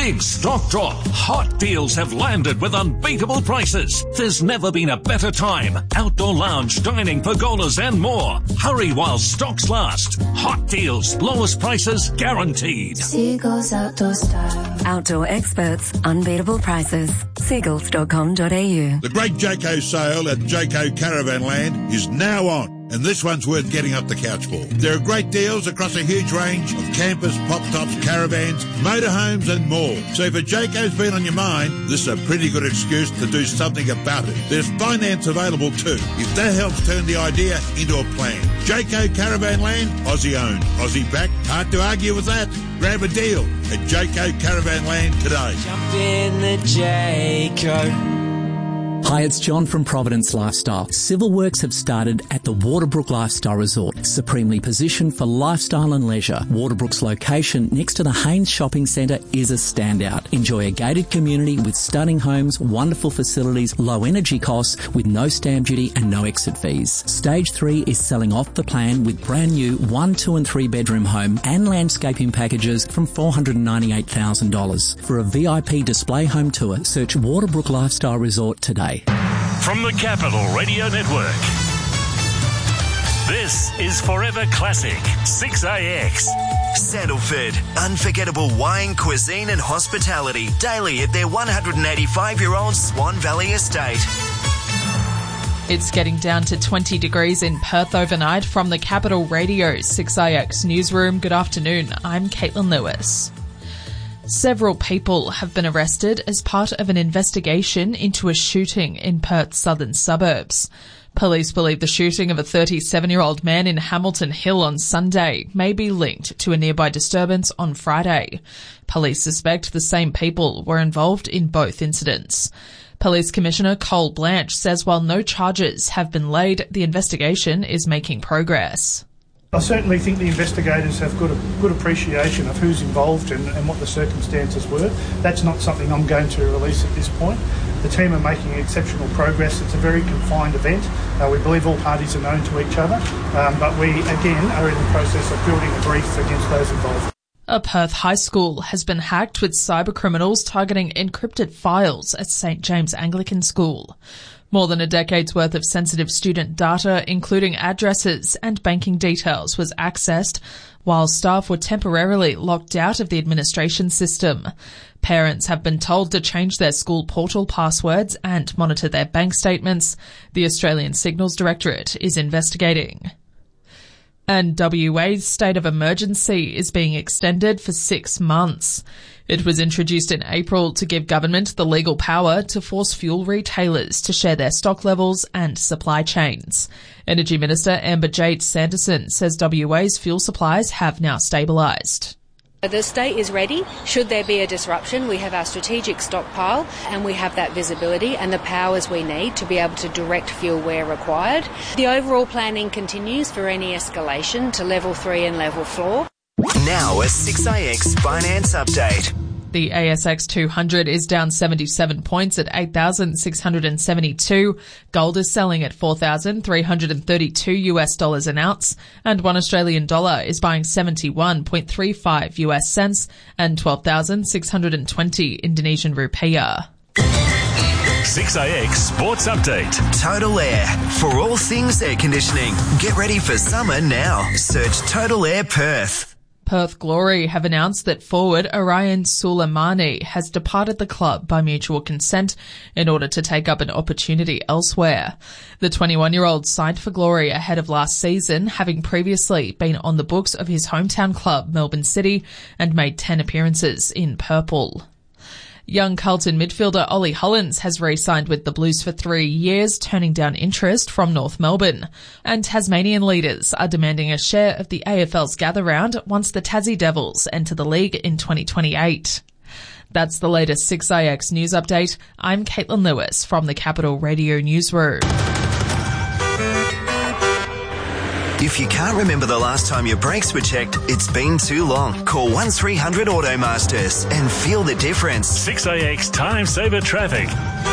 big stock drop. Hot deals have landed with unbeatable prices. There's never been a better time. Outdoor lounge, dining, pergolas and more. Hurry while stocks last. Hot deals, lowest prices guaranteed. Seagulls Outdoor Style. Outdoor experts, unbeatable prices. Seagulls.com.au. The great Jayco sale at Jayco Caravan Land is now on, and this one's worth getting up the couch for. There are great deals across a huge range of campers, pop-tops, caravans, motorhomes and more. So if a Jayco's been on your mind, this is a pretty good excuse to do something about it. There's finance available too, if that helps turn the idea into a plan. Jayco Caravan Land, Aussie owned, Aussie backed. Hard to argue with that. Grab a deal at Jayco Caravan Land today. Jump in the Jayco. Hi, it's John from Providence Lifestyle. Civil works have started at the Waterbrook Lifestyle Resort, supremely positioned for lifestyle and leisure. Waterbrook's location next to the Haynes Shopping Centre is a standout. Enjoy a gated community with stunning homes, wonderful facilities, low energy costs with no stamp duty and no exit fees. Stage 3 is selling off the plan with brand new 1, 2 and 3 bedroom home and landscaping packages from $498,000. For a VIP display home tour, search Waterbrook Lifestyle Resort today. From the Capital Radio Network, this is Forever Classic 6AX. Sandalford, unforgettable wine, cuisine and hospitality daily at their 185-year-old Swan Valley estate. It's getting down to 20 degrees in Perth overnight. From the Capital Radio 6IX newsroom, good afternoon. I'm Caitlin Lewis. Several people have been arrested as part of an investigation into a shooting in Perth's southern suburbs. Police believe the shooting of a 37-year-old man in Hamilton Hill on Sunday may be linked to a nearby disturbance on Friday. Police suspect the same people were involved in both incidents. Police Commissioner Cole Blanche says while no charges have been laid, the investigation is making progress. I certainly think the investigators have got a good appreciation of who's involved and what the circumstances were. That's not something I'm going to release at this point. The team are making exceptional progress. It's a very confined event. We believe all parties are known to each other, but we, again, are in the process of building a brief against those involved. A Perth high school has been hacked with cyber criminals targeting encrypted files at St James Anglican School. More than a decade's worth of sensitive student data, including addresses and banking details, was accessed while staff were temporarily locked out of the administration system. Parents have been told to change their school portal passwords and monitor their bank statements. The Australian Signals Directorate is investigating. And WA's state of emergency is being extended for 6 months. It was introduced in April to give government the legal power to force fuel retailers to share their stock levels and supply chains. Energy Minister Amber Jade Sanderson says WA's fuel supplies have now stabilised. The state is ready. Should there be a disruption, we have our strategic stockpile and we have that visibility and the powers we need to be able to direct fuel where required. The overall planning continues for any escalation to level 3 and level 4. Now a 6IX finance update. The ASX 200 is down 77 points at 8,672. Gold is selling at $4,332 an ounce, and $1 Australian dollar is buying 71.35 US cents and 12,620 Indonesian rupiah. 6AX Sports Update. Total Air. For all things air conditioning. Get ready for summer now. Search Total Air Perth. Perth Glory have announced that forward Orion Suleimani has departed the club by mutual consent in order to take up an opportunity elsewhere. The 21-year-old signed for Glory ahead of last season, having previously been on the books of his hometown club, Melbourne City, and made 10 appearances in purple. Young Carlton midfielder Ollie Hollins has re-signed with the Blues for 3 years, turning down interest from North Melbourne. And Tasmanian leaders are demanding a share of the AFL's gather round once the Tassie Devils enter the league in 2028. That's the latest 6IX news update. I'm Caitlin Lewis from the Capital Radio Newsroom. If you can't remember the last time your brakes were checked, it's been too long. Call 1300 Automasters and feel the difference. 6AX Time Saver Traffic.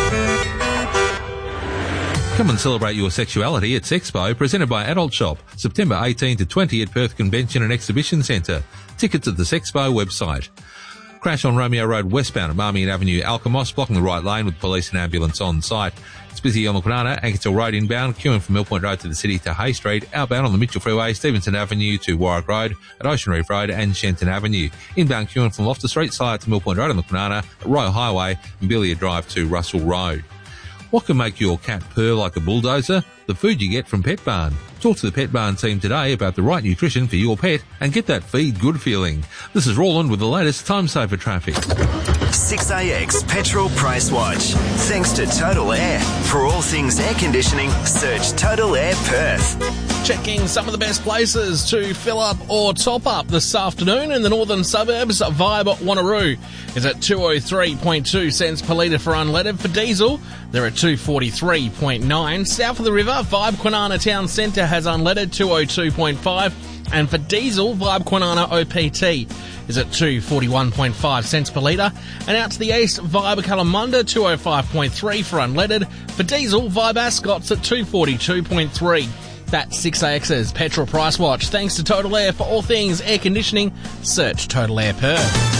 Come and celebrate your sexuality at Sexpo, presented by Adult Shop, September 18 to 20 at Perth Convention and Exhibition Centre. Tickets at the Sexpo website. crash on Romeo Road westbound at Marmion Avenue, Alkimos, blocking the right lane with police and ambulance on site. It's busy on the Kwinana, Ankersville Road inbound, queuing from Mill Point Road to the city to Hay Street, outbound on the Mitchell Freeway, Stevenson Avenue to Warwick Road, at Ocean Reef Road and Shenton Avenue. Inbound queuing from Loftus Street, Side to Mill Point Road on the Kwinana, at Royal Highway and Billiard Drive to Russell Road. What can make your cat purr like a bulldozer? The food you get from Pet Barn. Talk to the Pet Barn team today about the right nutrition for your pet and get that feed good feeling. This is Roland with the latest time saver traffic. 6AX Petrol Price Watch. Thanks to Total Air. For all things air conditioning, search Total Air Perth. Checking some of the best places to fill up or top up this afternoon in the northern suburbs. Vibe Wanneroo is at 203.2 cents per litre for unleaded. For diesel, they're at 243.9. South of the river, Vibe Kwinana Town Centre has unleaded 202.5. And for diesel, Vibe Kwinana OPT is at 241.5 cents per litre. And out to the east, Vibe Kalamunda 205.3 for unleaded. For diesel, Vibe Ascot's at 242.3. That's 6AX's Petrol Price Watch. Thanks to Total Air. For all things air conditioning, search Total Air Perth.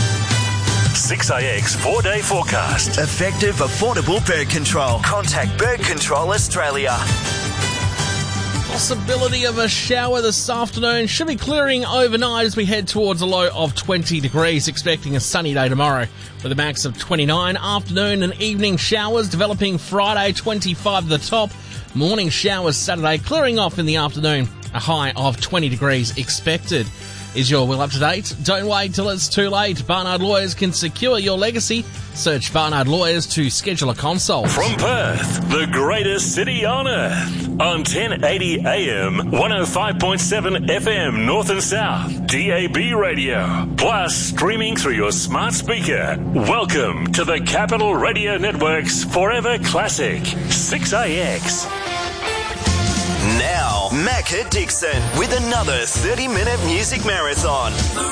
6AX 4-day forecast. Effective, affordable bird control. Contact Bird Control Australia. Possibility of a shower this afternoon. Should be clearing overnight as we head towards a low of 20 degrees. Expecting a sunny day tomorrow with a max of 29. Afternoon and evening showers developing Friday, 25 at the top. Morning showers Saturday, clearing off in the afternoon. A high of 20 degrees expected. Is your will up to date? Don't wait till it's too late. Barnard Lawyers can secure your legacy. Search Barnard Lawyers to schedule a consult. From Perth, the greatest city on earth. On 1080 AM, 105.7 FM North and South, DAB radio. Plus streaming through your smart speaker. Welcome to the Capital Radio Network's Forever Classic, 6AX. Now, Macca Dixon with another 30-minute music marathon.